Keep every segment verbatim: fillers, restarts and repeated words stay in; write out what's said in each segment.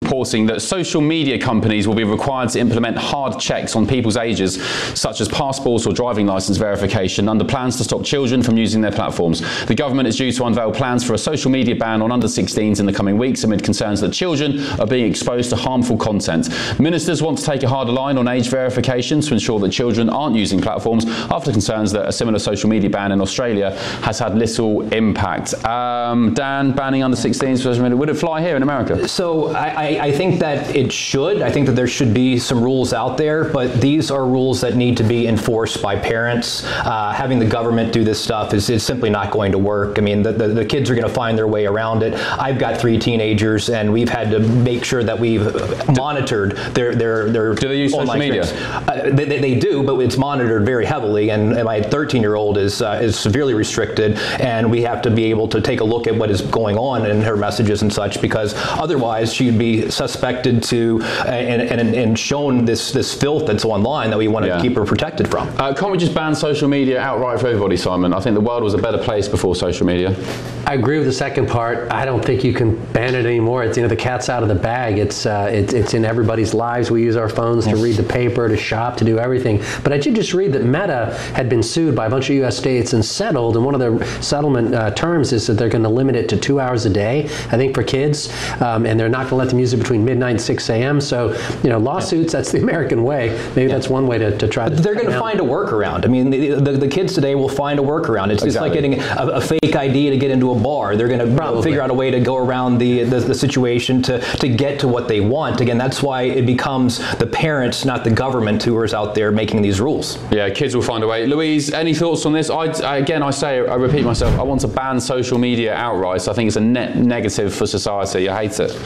reporting that social media companies will be required to implement hard checks on people's ages, such as passports or driving license verification, under plans to stop children from using their platforms. The government is due to unveil plans for a social media ban on under sixteens in the coming weeks amid concerns that children are being exposed to harmful content. Ministers want to take a harder line on age verification to ensure that children aren't using platforms after concerns that a similar social media ban in Australia has had little impact. Um, Dan, banning under sixteens for social media, would it fly here in America? So I, I think that it should. I think that there should be some rules out there, but these are rules that need to be enforced by parents. Uh, having the government do this stuff is, is simply not going to work. I mean, the, the, the kids are going to find their way around it. I've got three teenagers, and we've had to make sure that we've monitored their their their. Do they use social media? Uh, they, they do, but it's monitored very heavily. And, and my thirteen-year-old is uh, is severely restricted, and we have to be able to take a look at what is going on in her messages and such, because otherwise she'd be suspected to uh, and, and and shown this this filth that's online that we want to yeah. keep her protected from. Uh, can't we just ban social media outright for everybody, Simon? I think the world was a better place before social media. I agree with the second part. I don't think you can ban it anymore. It's, you know, the cat's out of the bag. It's uh, it, it's in everybody's lives. We use our phones to read the paper, to shop, to do everything. But I did just read that Meta had been sued by a bunch of U S states and settled, and one of the settlement uh, terms is that they're going to limit it to two hours a day, I think, for kids, um, and they're not going to let them use it between midnight and six a.m. So, you know, lawsuits, that's the American way. Maybe yeah. that's one way to, to try but to... They're going to find a workaround. I mean, the, the, the kids today will find a workaround. It's, exactly. it's like getting a, a fake I D to get into a bar. They're going to Probably. figure out a way to go around the, the, the situation to, to get to what they want. Again, that's why it becomes the parents, not the government, who is out there making these rules. Yeah, kids will find a way. Louise, any thoughts on this? I, I, again, I say, I repeat myself, I want to ban social media outright. So I think it's a net negative for society. I hate it.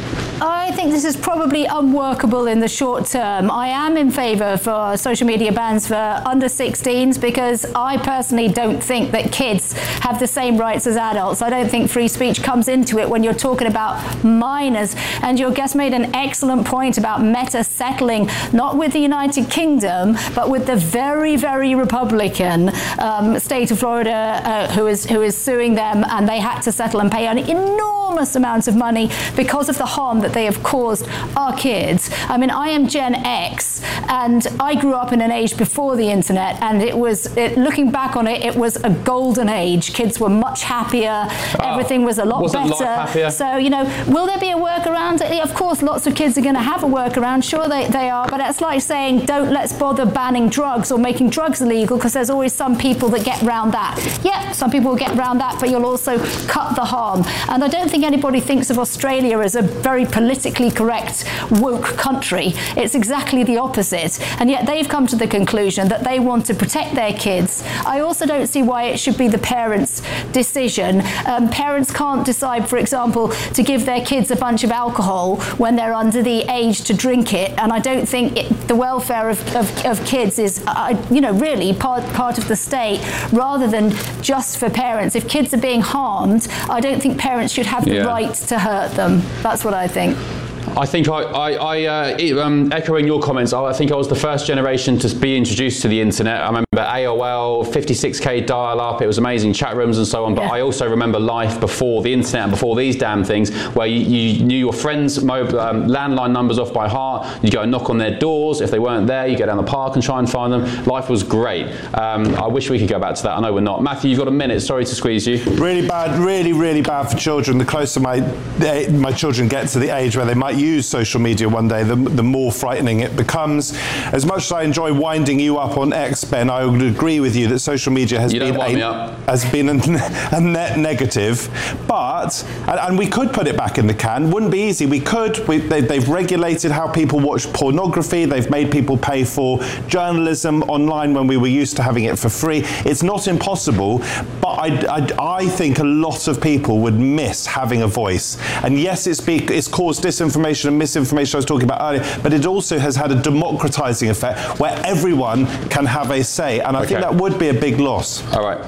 I think this is probably unworkable in the short term. I am in favour for social media bans for under sixteens because I personally don't think that kids have the same rights as adults. I don't think free speech comes into it when you're talking about minors. And your guest made an excellent point about Meta settling not with the United Kingdom, but with the very, very Republican um, state of Florida, uh, who is who is suing them, and they had to settle and pay an enormous amount of money because of the harm that they have caused our kids. I mean, I am Gen X, and I grew up in an age before the internet, and it was, it, looking back on it, it was a golden age. Kids were much happier, oh, everything was a lot wasn't better. Life happier? So, you know, will there be a workaround? Of course, lots of kids are going to have a workaround, sure they, they are, but it's like saying, don't let's bother banning drugs or making drugs illegal, because there's always some people that get round that. Yeah, some people will get round that, but you'll also cut the harm. And I don't think anybody thinks of Australia as a very politically correct, woke country. It's exactly the opposite. And yet they've come to the conclusion that they want to protect their kids. I also don't see why it should be the parents' decision. Um, parents can't decide, for example, to give their kids a bunch of alcohol when they're under the age to drink it. And I don't think it, the welfare of, of, of kids is, uh, you know, really part, part of the state, rather than just for parents. If kids are being harmed, I don't think parents should have the yeah. right to hurt them. That's what I think. I think I, I, I uh, um, echoing your comments, I think I was the first generation to be introduced to the internet. I remember A O L, fifty-six K dial-up, it was amazing, chat rooms and so on, but yeah. I also remember life before the internet and before these damn things, where you, you knew your friends' mobile, um, landline numbers off by heart, you'd go and knock on their doors. If they weren't there, you go down the park and try and find them. Life was great. Um, I wish we could go back to that. I know we're not. Matthew, you've got a minute. Sorry to squeeze you. Really bad, really, really bad for children. The closer my, my children get to the age where they might use social media one day, the, the more frightening it becomes. As much as I enjoy winding you up on X, Ben, I would agree with you that social media has you been a, has been a, a net negative. But and, and we could put it back in the can. Wouldn't be easy. We could. We, they, they've regulated how people watch pornography. They've made people pay for journalism online when we were used to having it for free. It's not impossible, but I, I, I think a lot of people would miss having a voice. And yes, it's, be, it's caused disinformation and misinformation I was talking about earlier, but it also has had a democratizing effect where everyone can have a say, and I okay. think that would be a big loss. All right.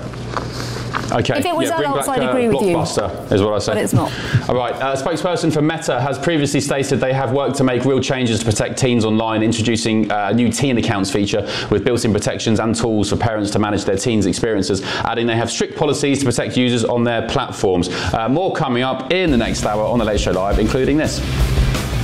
Okay. If it was yeah, adults, back, I'd agree uh, with you. Blockbuster is what I said. But it's not. All right. A spokesperson for Meta has previously stated they have worked to make real changes to protect teens online, introducing a new teen accounts feature with built-in protections and tools for parents to manage their teens' experiences, adding they have strict policies to protect users on their platforms. Uh, more coming up in the next hour on The Late Show Live, including this.